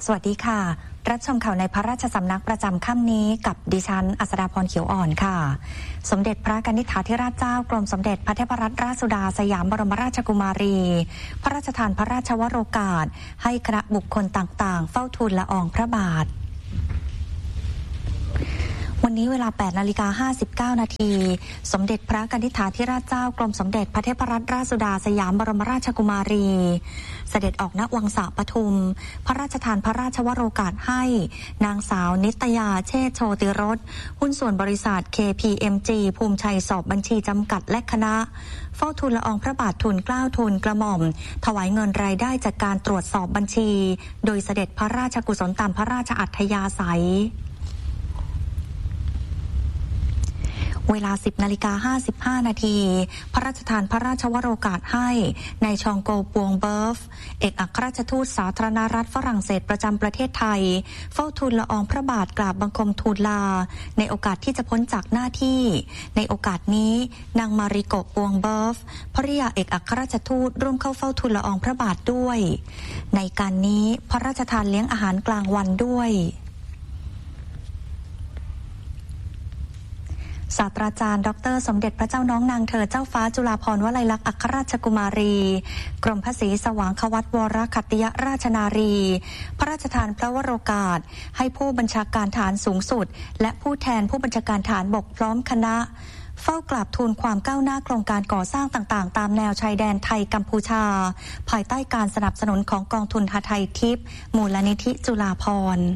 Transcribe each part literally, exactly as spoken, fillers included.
สวัสดีค่ะรับชมข่าวในพระราชสำนักประจำค่ำนี้กับดิฉันอัศดาพรเขียวอ่อนค่ะสมเด็จพระกนิษฐาธิราชเจ้ากรมสมเด็จพระเทพรัตนราชสุดาสยามบรมราชกุมารีพระราชทานพระราชวโรกาสให้คณะบุคคลต่างๆเฝ้าทูลละอองพระบาทวันนี้เวลา แปดนาฬิกาห้าสิบเก้า นาทีสมเด็จพระกนิษฐาธิราชเจ้ากรมสมเด็จพระเทพรัตนราชสุดาสยามบรมราชกุมารีเสด็จออกณวังสะปทุมพระราชทานพระราชวโรกาสให้นางสาวนิตยาเชษโชติรสหุ้นส่วนบริษัท เค พี เอ็ม จี ภูมิชัยสอบบัญชีจำกัดและคณะเฝ้าทูลละอองพระบาททูลเกล้าทูลกระหม่อมถวายเงินรายได้จากการตรวจสอบบัญชีโดยเสด็จพระราชกุศลตามพระราชอัธยาศัยเวลา สิบนาฬิกาห้าสิบห้า นาทีพระราชทานพระราชวโรกาสให้นายชองโกปวงเบิร์ฟเอกอัครราชทูตสาธารณรัฐฝรั่งเศสประจำประเทศไทยเฝ้าทูลละอองพระบาทกราบบังคมทูลลาในโอกาสที่จะพ้นจากหน้าที่ในโอกาสนี้นางมาริโกปวงเบิร์ฟภริยาเอกอัครราชทูตร่วมเข้าเฝ้าทูลละอองพระบาทด้วยในการนี้พระราชทานเลี้ยงอาหารกลางวันด้วยศาสตราจารย์ดรสมเด็จพระเจ้าน้องนางเธอเจ้าฟ้าจุฬาภรณ์วลัยลักษณ์อัครราชกุมารีกรมพระศรีสว่างควัตวรคัตติยราชนารีพระราชทานพระวโรกาสให้ผู้บัญชาการฐานสูงสุดและผู้แทนผู้บัญชาการฐานบกพร้อมคณะเฝ้ากราบทูลความก้าวหน้าโครงการก่อสร้างต่างๆตามแนวชายแดนไทยกัมพูชาภายใต้การสนับสนุนของกองทุนหทัยทิพย์มูลนิธิจุฬาภรณ์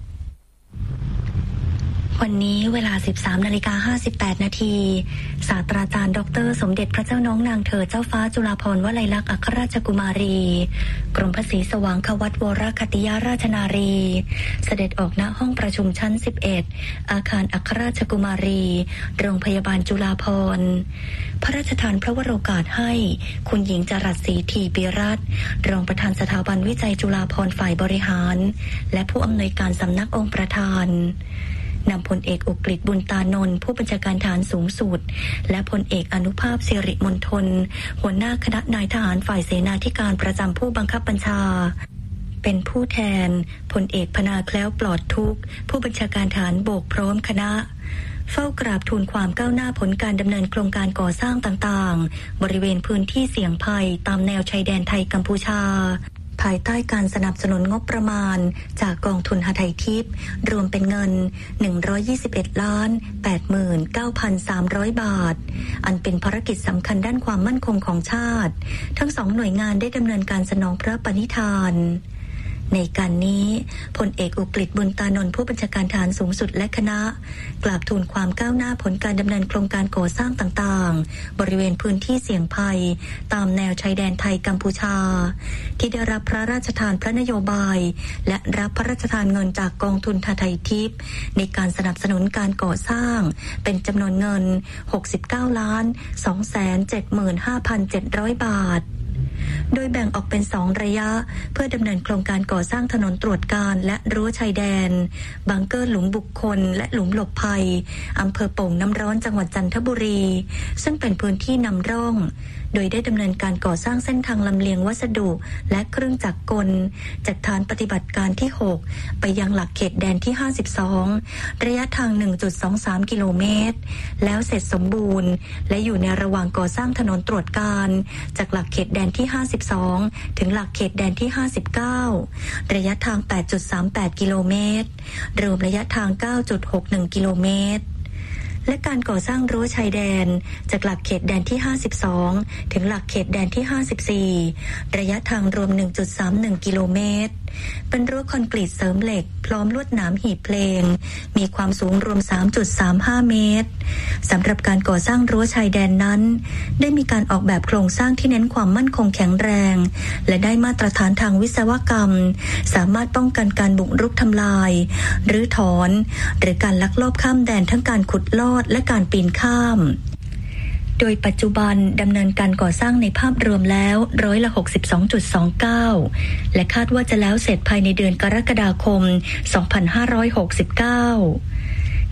วันนี้เวลา สิบสามนาฬิกาห้าสิบแปด นาทีศาสตราจารย์ดรสมเด็จพระเจ้าน้องนางเธอเจ้าฟ้าจุฬาภรณ์วลัยลักษณ์อัครราชกุมารีกรมพระศรีสว่างควัตวรคัตติยราชนารีเสด็จออกณห้องประชุมชั้นสิบเอ็ดอาคารอัครราชกุมารีโรงพยาบาลจุฬาภรณ์พระราชทานพระวโรกาสให้คุณหญิงจรัสศรีธีปิรัตน์รองประธานสถาบันวิจัยจุฬาภรณ์ฝ่ายบริหารและผู้อำนวยการสำนักองค์ประธานนำพลเอกอุกฤษบุญตานนท์ผู้บัญชาการฐานสูงสุดและพลเอกอนุภาพสิริมณฑลหัวหน้าคณะนายทหารฝ่ายเสนาธิการประจำผู้บังคับบัญชาเป็นผู้แทนพลเอกพนาแคล้วปลอดทุกข์ผู้บัญชาการฐานบกพร้อมคณะเฝ้ากราบทูลความก้าวหน้าผลการดำเนินโครงการก่อสร้างต่างๆบริเวณพื้นที่เสี่ยงภัยตามแนวชายแดนไทยกัมพูชาภายใต้การสนับสนุนงบประมาณจากกองทุนหทัยทิพย์รวมเป็นเงินหนึ่งร้อยยี่สิบเอ็ดล้าน แปดหมื่นเก้าพันสามร้อย บาทอันเป็นภารกิจสำคัญด้านความมั่นคงของชาติทั้งสองหน่วยงานได้ดำเนินการสนองพระปณิธานในการนี้พลเอกอุกฤษบุญตานนท์ผู้บัญชาการฐานสูงสุดและคณะกราบทูลความก้าวหน้าผลการดำเนินโครงการก่อสร้างต่างๆบริเวณพื้นที่เสี่ยงภัยตามแนวชายแดนไทยกัมพูชาที่ได้รับพระราชทานพระนโยบายและรับพระราชทานเงินจากกองทุนหทัยทิพย์ในการสนับสนุนการก่อสร้างเป็นจำนวนเงินหกสิบเก้าล้าน สองแสนเจ็ดหมื่นห้าพันเจ็ดร้อย บาทโดยแบ่งออกเป็นสองระยะเพื่อดำเนินโครงการก่อสร้างถนนตรวจการและรั้วชายแดนบังเกอร์หลุมบุคคลและหลุมหลบภัยอำเภอโป่งน้ำร้อนจังหวัดจันทบุรีซึ่งเป็นพื้นที่นำร่องโดยได้ดำเนินการก่อสร้างเส้นทางลำเลียงวัสดุและเครื่องจักรกลจากฐานปฏิบัติการที่หกไปยังหลักเขตแดนที่ห้าสิบสองระยะทาง หนึ่งจุดสองสาม กิโลเมตรแล้วเสร็จสมบูรณ์และอยู่ในระหว่างก่อสร้างถนนตรวจการจากหลักเขตแดนที่ห้าสิบสองถึงหลักเขตแดนที่ห้าสิบเก้าระยะทาง แปดจุดสามแปด กิโลเมตรรวมระยะทาง เก้าจุดหกหนึ่ง กิโลเมตรและการก่อสร้างรั้วชายแดนจากหลักเขตแดนที่ห้าสิบสองถึงหลักเขตแดนที่ห้าสิบสี่ระยะทางรวม หนึ่งจุดสามหนึ่ง กิโลเมตรเป็นรั้วคอนกรีตเสริมเหล็กพร้อมลวดหนามหีบเพลงมีความสูงรวม สามจุดสามห้า เมตรสำหรับการก่อสร้างรั้วชายแดนนั้นได้มีการออกแบบโครงสร้างที่เน้นความมั่นคงแข็งแรงและได้มาตรฐานทางวิศวกรรมสามารถป้องกันการบุกรุกทำลายรื้อถอนหรือการลักลอบข้ามแดนทั้งการขุดลอดและการปีนข้ามโดยปัจจุบันดำเนินการก่อสร้างในภาพรวมแล้วร้อยละ หกสิบสองจุดสองเก้า และคาดว่าจะแล้วเสร็จภายในเดือนกรกฎาคม สองพันห้าร้อยหกสิบเก้าใน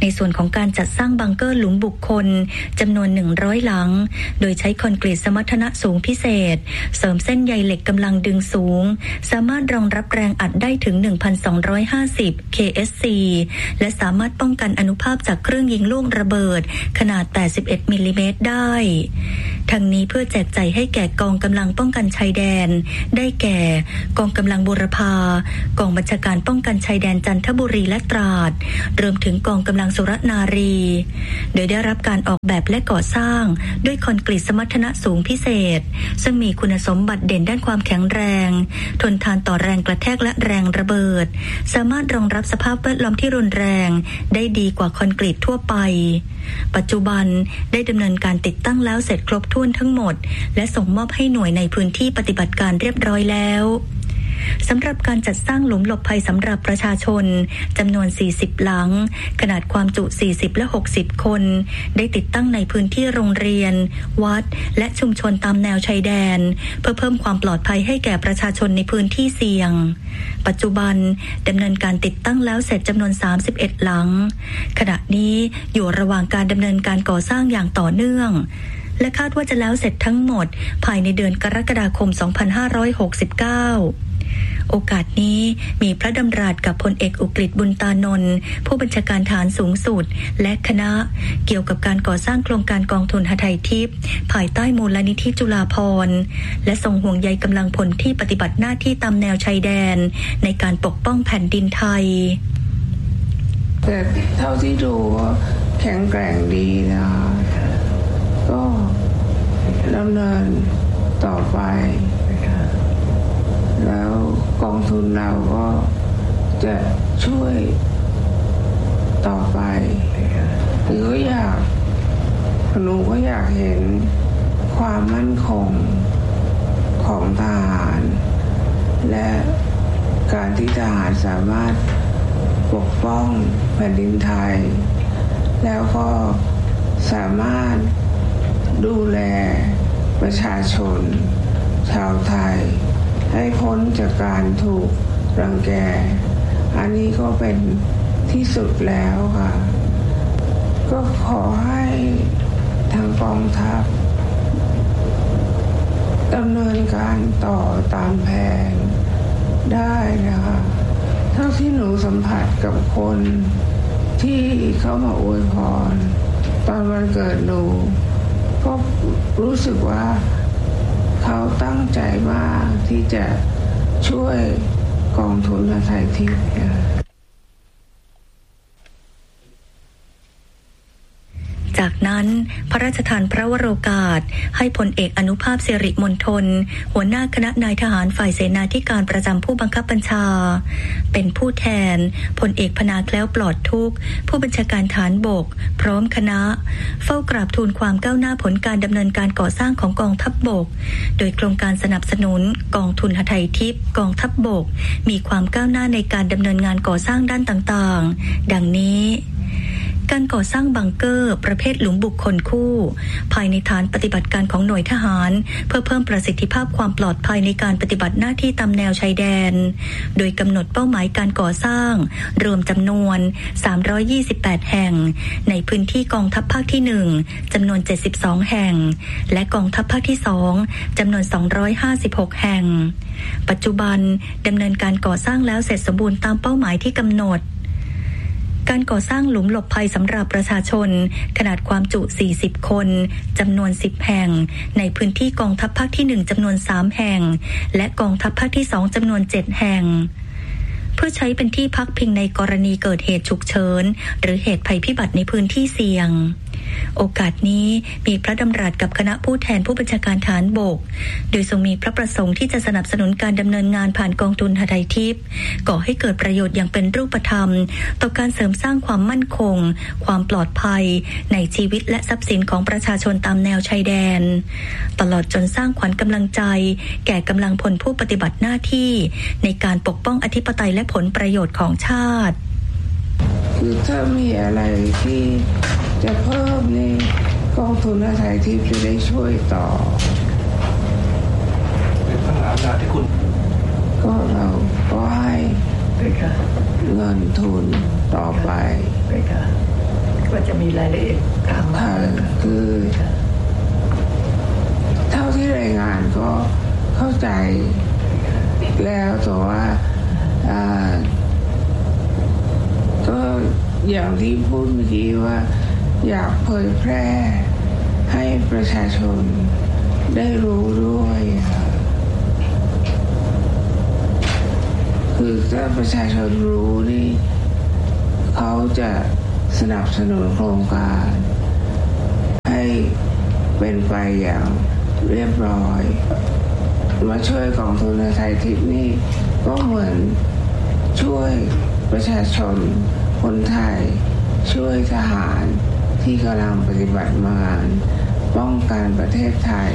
ในส่วนของการจัดสร้างบังเกอร์หลุมบุคคลจำนวนหนึ่งร้อยหลังโดยใช้คอนกรีตสมรรถนะสูงพิเศษเสริมเส้นใยเหล็กกำลังดึงสูงสามารถรองรับแรงอัดได้ถึง หนึ่งพันสองร้อยห้าสิบ เค เอส ซี และสามารถป้องกันอนุภาคจากเครื่องยิงลูกระเบิดขนาดแปดสิบเอ็ดมิลลิเมตรได้ทั้งนี้เพื่อแจกจ่ายให้แก่กองกำลังป้องกันชายแดนได้แก่กองกำลังบูรพากองบัญชาการป้องกันชายแดนจันทบุรีและตราดรวมถึงกองกำลังสุรนารีโดยได้รับการออกแบบและก่อสร้างด้วยคอนกรีตสมรรถนะสูงพิเศษซึ่งมีคุณสมบัติเด่นด้านความแข็งแรงทนทานต่อแรงกระแทกและแรงระเบิดสามารถรองรับสภาพแวดล้อมที่รุนแรงได้ดีกว่าคอนกรีตทั่วไปปัจจุบันได้ดำเนินการติดตั้งแล้วเสร็จครบถ้วนทั้งหมดและส่งมอบให้หน่วยในพื้นที่ปฏิบัติการเรียบร้อยแล้วสำหรับการจัดสร้างหลุมหลบภัยสำหรับประชาชนจำนวนสี่สิบหลังขนาดความจุสี่สิบและหกสิบคนได้ติดตั้งในพื้นที่โรงเรียนวัดและชุมชนตามแนวชายแดนเพื่อเพิ่มความปลอดภัยให้แก่ประชาชนในพื้นที่เสี่ยงปัจจุบันดำเนินการติดตั้งแล้วเสร็จจำนวนสามสิบเอ็ดหลังขณะนี้อยู่ระหว่างการดำเนินการก่อสร้างอย่างต่อเนื่องและคาดว่าจะแล้วเสร็จทั้งหมดภายในเดือนกรกฎาคมสองพันห้าร้อยหกสิบเก้าโอกาสนี้มีพระดำรัสกับพลเอกอุกฤษบุญตานนท์ผู้บัญชาการฐานสูงสุดและคณะเกี่ยวกับการก่อสร้างโครงการกองทุนหทัยทิพย์ภายใต้มูลนิธิจุฬาภรณ์และทรงห่วงใยกำลังพลที่ปฏิบัติหน้าที่ตามแนวชายแดนในการปกป้องแผ่นดินไทยแต่เท่าที่ดูแข็งแกร่งดีนะก็ดำเนินต่อไปแล้วกองทุนเราก็จะช่วยต่อไปหรือก็อยากหนูก็อยากเห็นความมั่นคงของทหารและการที่ทหารสามารถปกป้องแผ่นดินไทยแล้วก็สามารถดูแลประชาชนชาวไทยให้พ้นจากการถูกรังแกอันนี้ก็เป็นที่สุดแล้วค่ะก็ขอให้ทางกองทัพดำเนินการต่อตามแผนได้นะคะเท่าที่หนูสัมผัสกับคนที่เข้ามาอวยพรตอนวันเกิดหนูก็รู้สึกว่าเขาตั้งใจมากที่จะช่วยกองทุนหทัยทิพย์จากนั้นพระราชทานพระวโรกาสให้พลเอกอนุภาพสิริมณฑลหัวหน้าคณะนายทหารฝ่ายเสนาธิการประจำผู้บังคับบัญชาเป็นผู้แทนพลเอกพนาแคล้วปลอดทุกข์ผู้บัญชาการฐานบกพร้อมคณะเฝ้ากราบทูลความก้าวหน้าผลการดำเนินการก่อสร้างของกองทัพบกโดยโครงการสนับสนุนกองทุนหทัยทิพย์กองทัพบกมีความก้าวหน้าในการดำเนินงานก่อสร้างด้านต่างๆดังนี้การก่อสร้างบังเกอร์ประเภทหลุมบุคคลคู่ภายในฐานปฏิบัติการของหน่วยทหารเพื่อเพิ่มประสิทธิภาพความปลอดภัยในการปฏิบัติหน้าที่ตามแนวชายแดนโดยกำหนดเป้าหมายการก่อสร้างรวมจำนวนสามร้อยยี่สิบแปดแห่งในพื้นที่กองทัพภาคที่หนึ่งจำนวนเจ็ดสิบสองแห่งและกองทัพภาคที่สองจำนวนสองร้อยห้าสิบหกแห่งปัจจุบันดำเนินการก่อสร้างแล้วเสร็จสมบูรณ์ตามเป้าหมายที่กำหนดการก่อสร้างหลุมหลบภัยสำหรับประชาชนขนาดความจุสี่สิบคนจำนวนสิบแห่งในพื้นที่กองทัพภาคที่หนึ่งจำนวนสามแห่งและกองทัพภาคที่สองจำนวนเจ็ดแห่งเพื่อใช้เป็นที่พักพิงในกรณีเกิดเหตุฉุกเฉินหรือเหตุภัยพิบัติในพื้นที่เสี่ยงโอกาสนี้มีพระดำรัสกับคณะผู้แทนผู้บัญชาการฐานบกโดยทรงมีพระประสงค์ที่จะสนับสนุนการดำเนินงานผ่านกองทุนหทัยทิพย์ก่อให้เกิดประโยชน์อย่างเป็นรูปธรรมต่อการเสริมสร้างความมั่นคงความปลอดภัยในชีวิตและทรัพย์สินของประชาชนตามแนวชายแดนตลอดจนสร้างขวัญกำลังใจแก่กำลังพลผู้ปฏิบัติหน้าที่ในการปกป้องอธิปไตยและผลประโยชน์ของชาติคือถ้ามีอะไรที่จะเพิ่มในกองทุนหทัยทิพย์จะได้ช่วยต่อเป็นปัญหาการที่คุณก็เราก็ให้เงินทุนต่อไปก็จะมีรายละเอียดตามมาคือเท่าที่รายงานก็เข้าใจแล้วแต่ว่าก็อย่างที่พูดเมื่อกี้ว่าอยากเผยแพร่ให้ประชาชนได้รู้ด้วยคือถ้าประชาชนรู้นี่เขาจะสนับสนุนโครงการให้เป็นไปอย่างเรียบร้อยมาช่วยกองทุนไทยทิพย์นี่ก็เหมือนช่วยประชาชนคนไทยช่วยทหารที่กำลังปฏิบัติงานป้องกันประเทศไทย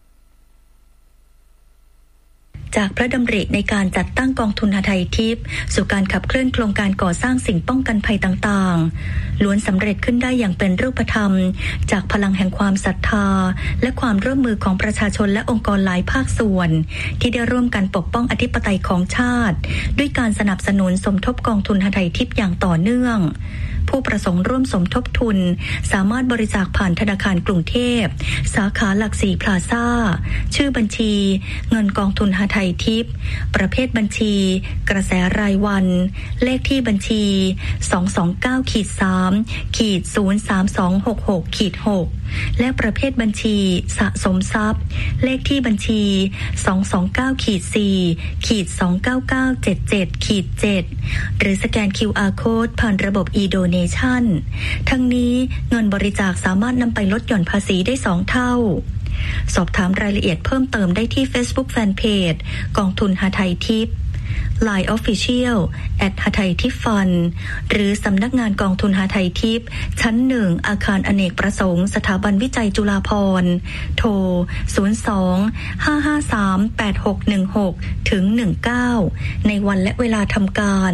จากพระดำริในการจัดตั้งกองทุนหทัยทิพย์สู่การขับเคลื่อนโครงการก่อสร้างสิ่งป้องกันภัยต่างๆล้วนสำเร็จขึ้นได้อย่างเป็นรูปธรรมจากพลังแห่งความศรัทธาและความร่วมมือของประชาชนและองค์กรหลายภาคส่วนที่ได้ร่วมกันปกป้องอธิปไตยของชาติด้วยการสนับสนุนสมทบกองทุนหทัยทิพย์อย่างต่อเนื่องผู้ประสงค์ร่วมสมทบทุนสามารถบริจาคผ่านธนาคารกรุงเทพสาขาหลักสี่พลาซ่าชื่อบัญชีเงินกองทุนหทัยทิพย์ประเภทบัญชีกระแสรายวันเลขที่บัญชี สอง สอง เก้า สาม ศูนย์ สาม สอง หก หก หก และประเภทบัญชีสะสมทรัพย์เลขที่บัญชี สอง สอง เก้า สี่ สอง เก้า เก้า เจ็ด เจ็ด เจ็ด หรือสแกน คิว อาร์ Code ผ่านระบบ e-donation ทั้งนี้เงินบริจาคสามารถนำไปลดหย่อนภาษีได้สองเท่าสอบถามรายละเอียดเพิ่มเติมได้ที่ Facebook Fanpage กองทุนหทัยทิพย์ ไลน์ Official แอท หทัยทิพย์ฟันหรือสำนักงานกองทุนหทัยทิพย์ชั้นหนึ่งอาคารอเนกประสงค์สถาบันวิจัยจุฬาภรณ์โทรศูนย์ สอง ห้า ห้า สาม แปด หก หนึ่ง หก ถึง หนึ่งเก้าในวันและเวลาทำการ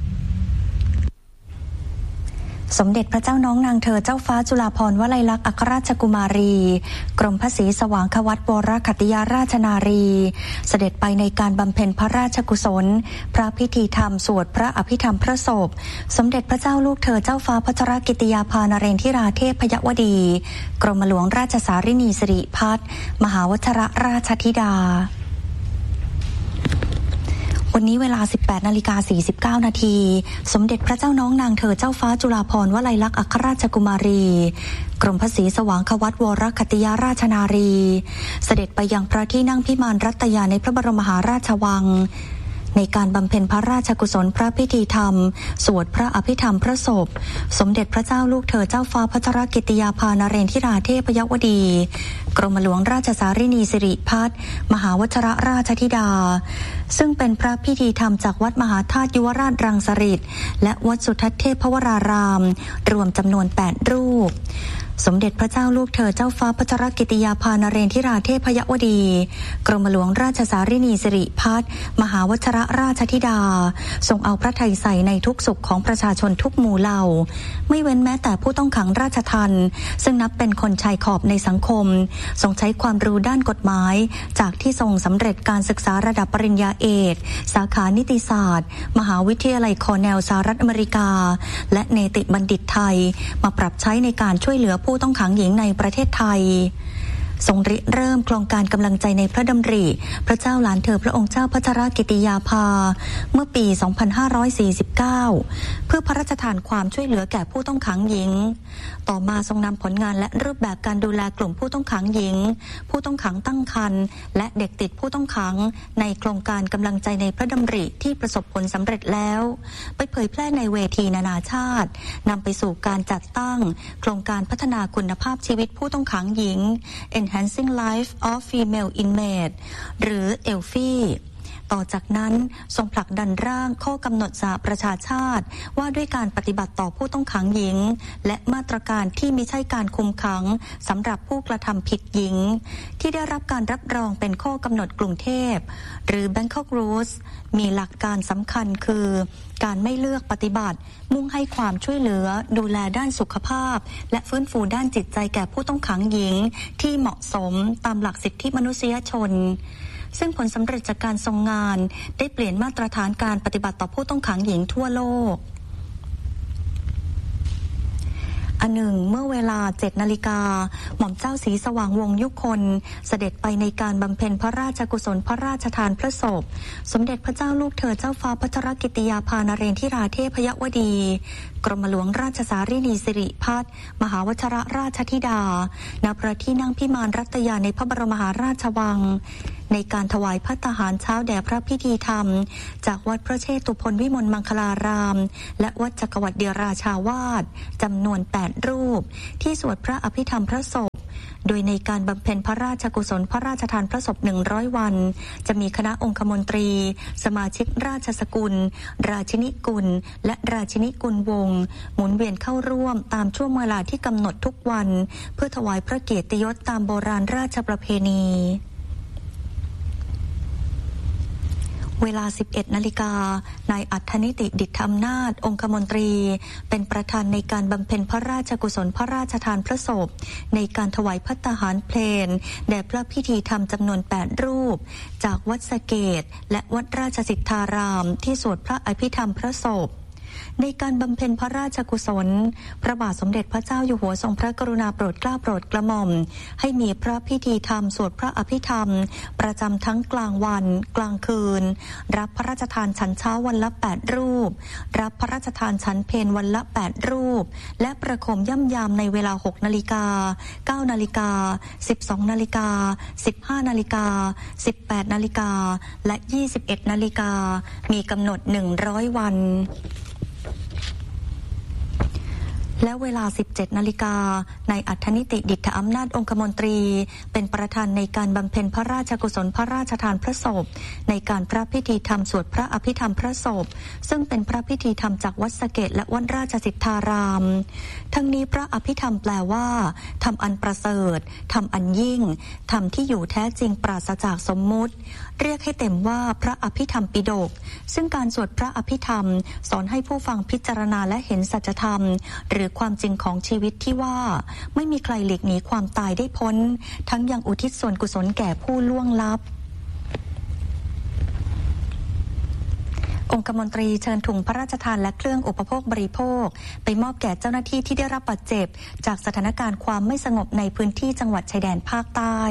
สมเด็จพระเจ้าน้องนางเธอเจ้าฟ้าจุฬาภรณ์วลัยลักษณ์อัครราชกุมารีกรมพระศรีสว่างควัตรวรขัตติยาราชนารีเสด็จไปในการบำเพ็ญพระราชกุศลพระพิธีธรรมสวดพระอภิธรรมพระศพสมเด็จพระเจ้าลูกเธอเจ้าฟ้าพัชรกิติยาภานเรนทิราเทพยวดีกรมหลวงราชสารินีสิริพัฒน์มหาวชรราชธิดาวันนี้เวลา สิบแปดนาฬิกาสี่สิบเก้า นาทีสมเด็จพระเจ้าน้องนางเธอเจ้าฟ้าจุฬาภรณ์วลัยลักษณ์อัครราชกุมารีกรมพระศรีสว่างควัตรวรขัตติยาราชนารีเสด็จไปยังพระที่นั่งพิมานรัตยาในพระบรมมหาราชวังในการบำเพ็ญพระราชกุศลพระพิธีธรรมสวดพระอภิธรรมพระศพสมเด็จพระเจ้าลูกเธอเจ้าฟ้าพัชรกิติยาภานเรนทิราเทพยวดีกรมหลวงราชสารินีสิริพัฒน์มหาวชรราชธิดาซึ่งเป็นพระพิธีธรรมจากวัดมหาธาตุยุวราชรังสฤษฎ์และวัดสุทัศน์เทพวรารามรวมจำนวนแปดรูปสมเด็จพระเจ้าลูกเธอเจ้าฟ้าพัชรกิติยาภานเรนทิราเทพยวดีกรมหลวงราชสารินีสิริพัฒน์มหาวชรราชธิดาทรงเอาพระทัยใส่ในทุกสุขของประชาชนทุกหมู่เหล่าไม่เว้นแม้แต่ผู้ต้องขังราชทัณฑ์ซึ่งนับเป็นคนชายขอบในสังคมทรงใช้ความรู้ด้านกฎหมายจากที่ทรงสำเร็จการศึกษาระดับปริญญาเอกสาขานิติศาสตร์มหาวิทยาลัยคอร์เนลสหรัฐอเมริกาและเนติบัณฑิตไทยมาปรับใช้ในการช่วยเหลือผู้ต้องขังหญิงในประเทศไทยทรงริเริ่มโครงการกำลังใจในพระดำริพระเจ้าหลานเธอพระองค์เจ้าพัชรกิติยาภาเมื่อปี สองพันห้าร้อยสี่สิบเก้า เพื่อพระราชทานความช่วยเหลือแก่ผู้ต้องขังหญิงต่อมาทรงนำผลงานและรูปแบบการดูแลกลุ่มผู้ต้องขังหญิงผู้ต้องขังตั้งครรภ์และเด็กติดผู้ต้องขังในโครงการกำลังใจในพระดำริที่ประสบผลสำเร็จแล้วไปเผยแพร่ในเวทีนานาชาตินำไปสู่การจัดตั้งโครงการพัฒนาคุณภาพชีวิตผู้ต้องขังหญิง Enhancing Life of Female Inmate หรือ เอล ฟี ต่อจากนั้นทรงผลักดันร่างข้อกำหนดสหประชาชาติว่าด้วยการปฏิบัติต่อผู้ต้องขังหญิงและมาตรการที่มิใช่การคุมขังสำหรับผู้กระทำผิดหญิงที่ได้รับการรับรองเป็นข้อกำหนดกรุงเทพหรือ Bangkok Rules มีหลักการสำคัญคือการไม่เลือกปฏิบัติมุ่งให้ความช่วยเหลือดูแลด้านสุขภาพและฟื้นฟูด้านจิตใจแก่ผู้ต้องขังหญิงที่เหมาะสมตามหลักสิทธิมนุษยชนซึ่งผลสำเร็จจากการทรงงานได้เปลี่ยนมาตรฐานการปฏิบัติต่อผู้ต้องขังหญิงทั่วโลกออันหนึ่งเมื่อเวลาเจ็ดนาฬิกาหม่อมเจ้าศรีสว่างวงศ์ยุคนเสด็จไปในการบำเพ็ญพระราชกุศลพระราชทานพระศพสมเด็จพระเจ้าลูกเธอเจ้าฟ้าพัทรกิติยาภานเรนทิราเทพยวดีกรมหลวงราชสารินีสิริพัฒน์มหาวชิรราชธิดาณพระที่นั่งพิมานรัตยาในพระบรมมหาราชวังในการถวายภัตตาหารเช้าแด่พระพิธีธรรมจากวัดพระเชตุพนวิมลมังคลารามและวัดจักรวรรดิราชาวาสจำนวนแปดรูปที่สวดพระอภิธรรมพระศพโดยในการบำเพ็ญพระราชกุศลพระราชทานพระศพหนึ่งร้อยวันจะมีคณะองคมนตรีสมาชิกราชสกุลราชินิกุลและราชินิกุลวงศ์หมุนเวียนเข้าร่วมตามช่วงเวลาที่กำหนดทุกวันเพื่อถวายพระเกียรติยศตามโบราณราชประเพณีเวลา สิบเอ็ดนาฬิกานายอัธนิติดิษฐอำนาจองคมนตรีเป็นประธานในการบำเพ็ญพระราชกุศลพระราชทานพระศพในการถวายภัตตาหารเพลนแด่พระพิธีธรรมจำนวนแปดรูปจากวัดสะเกษและวัดราชสิทธารามที่สวดพระอภิธรรมพระศพในการบำเพ็ญพระราชกุศลพระบาทสมเด็จพระเจ้าอยู่หัวทรงพระกรุณาโปรดเกล้าโปรดกระหม่อมให้มีพระพิธีธรรมสวดพระอภิธรรมประจำทั้งกลางวันกลางคืนรับพระราชทานฉันเช้าวันละแปดรูปรับพระราชทานฉันเพลวันละแปดรูปและประโคมย่ำยามในเวลาหกนาฬิกาเก้านาฬิกาสิบสองนาฬิกาสิบห้านาฬิกาสิบแปดนาฬิกาและยี่สิบเอ็ดนาฬิกามีกำหนดหนึ่งร้อยวันและเวลา สิบเจ็ดนาฬิกานายอัธนิติดิษฐอำนาจองคมนตรีเป็นประธานในการบำเพ็ญพระราชกุศลพระราชทานพระศพในการพระพิธีธรรมสวดพระอภิธรรมพระศพซึ่งเป็นพระพิธีธรรมจากวัดสะเกษและวัดราชสิทธารามทั้งนี้พระอภิธรรมแปลว่าธรรมอันประเสริฐธรรมอันยิ่งธรรมที่อยู่แท้จริงปราศจากสมมุติเรียกให้เต็มว่าพระอภิธรรมปิฎกซึ่งการสวดพระอภิธรรมสอนให้ผู้ฟังพิจารณาและเห็นสัจธรรมหรือความจริงของชีวิตที่ว่าไม่มีใครหลีกหนีความตายได้พ้นทั้งยังอุทิศส่วนกุศลแก่ผู้ล่วงลับองคมนตรีเชิญถุงพระราชทานและเครื่องอุปโภคบริโภคไปมอบแก่เจ้าหน้าที่ที่ได้รับบาดเจ็บจากสถานการณ์ความไม่สงบในพื้นที่จังหวัดชายแดนภาคใต้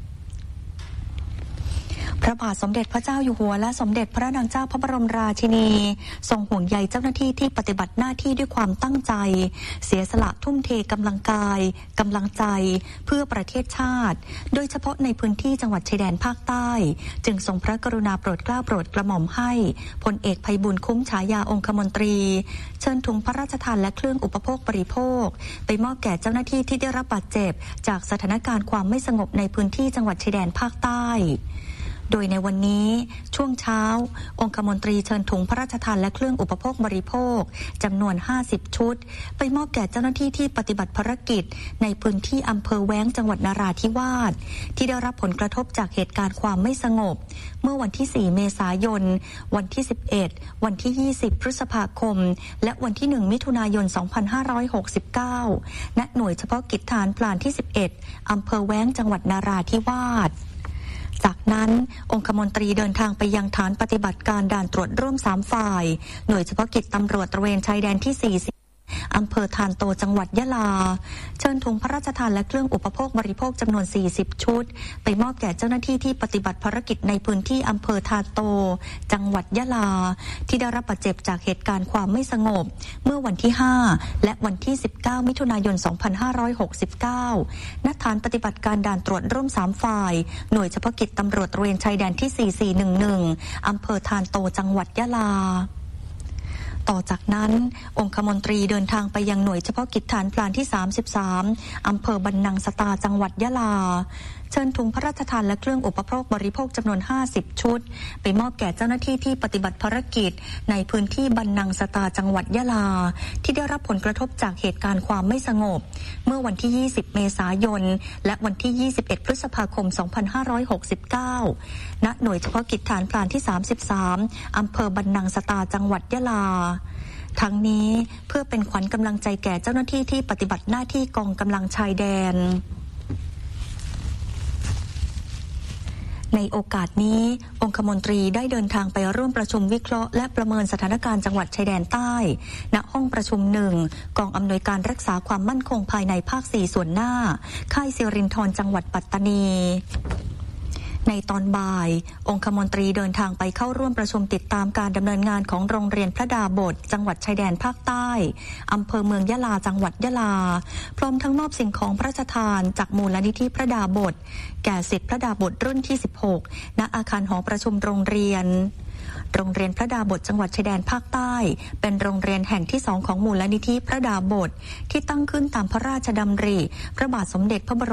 พระบาทสมเด็จพระเจ้าอยู่หัวและสมเด็จพระนางเจ้าพระบรมราชินีทรงห่วงใยเจ้าหน้าที่ที่ปฏิบัติหน้าที่ด้วยความตั้งใจเสียสละทุ่มเทกำลังกายกำลังใจเพื่อประเทศชาติโดยเฉพาะในพื้นที่จังหวัดชายแดนภาคใต้จึงทรงพระกรุณาโปรดเกล้าโปรดกระหม่อมให้พลเอกไพบูลย์คุ้มฉายาองคมนตรีเชิญถุงพระราชทานและเครื่องอุปโภคบริโภคไปมอบแก่เจ้าหน้าที่ที่ได้รับบาดเจ็บจากสถานการณ์ความไม่สงบในพื้นที่จังหวัดชายแดนภาคใต้โดยในวันนี้ช่วงเช้าองคมนตรีเชิญถุงพระราชทานและเครื่องอุปโภคบริโภคจำนวนห้าสิบชุดไปมอบแก่เจ้าหน้าที่ที่ปฏิบัติภารกิจในพื้นที่อำเภอแว้งจังหวัดนราธิวาสที่ได้รับผลกระทบจากเหตุการณ์ความไม่สงบเมื่อวันที่สี่เมษายนวันที่สิบเอ็ดวันที่ยี่สิบพฤษภาคมและวันที่หนึ่งมิถุนายนสองพันห้าร้อยหกสิบเก้าณหน่วยเฉพาะกิจฐานพลานที่สิบเอ็ดอำเภอแว้งจังหวัดนราธิวาสจากนั้นองคมนตรีเดินทางไปยังฐานปฏิบัติการด่านตรวจร่วมสามฝ่ายหน่วยเฉพาะกิจตำรวจตระเวนชายแดนที่สี่สิบอำเภอธารโตจังหวัดยะลาเชิญถุงพระราชทานและเครื่องอุปโภคบริโภคจำนวนสี่สิบชุดไปมอบแก่เจ้าหน้าที่ที่ปฏิบัติภารกิจในพื้นที่อำเภอธารโตจังหวัดยะลาที่ได้รับบาดเจ็บจากเหตุการณ์ความไม่สงบเมื่อวันที่ห้าและวันที่สิบเก้ามิถุนายนสองพันห้าร้อยหกสิบเก้าณฐานปฏิบัติการด่านตรวจร่วมสามฝ่ายหน่วยเฉพาะกิจตำรวจตระเวนชายแดนที่สี่สี่หนึ่งหนึ่งอำเภอธารโตจังหวัดยะลาต่อจากนั้นองคมนตรีเดินทางไปยังหน่วยเฉพาะกิจฐานพลานที่สามสิบสามอำเภอบรรนังสตาจังหวัดยะลาเชิญถุงพระราชทานและเครื่องอุปโภคบริโภคจำนวนห้าสิบชุดไปมอบแก่เจ้าหน้าที่ที่ปฏิบัติภารกิจในพื้นที่บรรนังสตาจังหวัดยะลาที่ได้รับผลกระทบจากเหตุการณ์ความไม่สงบเมื่อวันที่ยี่สิบเมษายนและวันที่ยี่สิบเอ็ดพฤษภาคมสองพันห้าร้อยหกสิบเก้าณหน่วยเฉพาะกิจฐานพลานที่สามสิบสามอำเภอบรรนังสตาจังหวัดยะลาทั้งนี้เพื่อเป็นขวัญกำลังใจแก่เจ้าหน้าที่ที่ปฏิบัติหน้าที่กองกำลังชายแดนในโอกาสนี้องคมนตรีได้เดินทางไปร่วมประชุมวิเคราะห์และประเมินสถานการณ์จังหวัดชายแดนใต้ณห้องประชุมหนึ่งกองอำนวยการรักษาความมั่นคงภายในภาคสี่ส่วนหน้าค่ายสิรินธรจังหวัดปัตตานีในตอนบ่ายองคมนตรีเดินทางไปเข้าร่วมประชุมติดตามการดำเนินงานของโรงเรียนพระดาบสจังหวัดชายแดนภาคใต้อำเภอเมืองยะลาจังหวัดยะลาพร้อมทั้งมอบสิ่งของพระราชทานจากมูลนิธิพระดาบสแก่ศิษย์พระดาบสรุ่นที่สิบหกณอาคารหอประชุมโรงเรียนโรงเรียนพระดาบสจังหวัดชายแดนภาคใต้เป็นโรงเรียนแห่งที่สองของมูลนิธิพระดาบสที่ตั้งขึ้นตามพระราชดำริพระบาทสมเด็จพระบรม